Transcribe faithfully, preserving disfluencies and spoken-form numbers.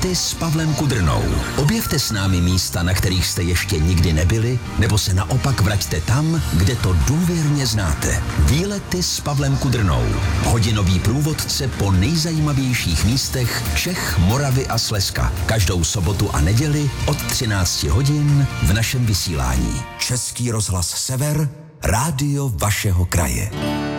Ty s Pavlem Kudrnou. Objevte s námi místa, na kterých jste ještě nikdy nebyli, nebo se naopak vraťte tam, kde to důvěrně znáte. Výlety s Pavlem Kudrnou. Hodinový průvodce po nejzajímavějších místech Čech, Moravy a Slezska. Každou sobotu a neděli od třinácti hodin v našem vysílání. Český rozhlas Sever, rádio vašeho kraje.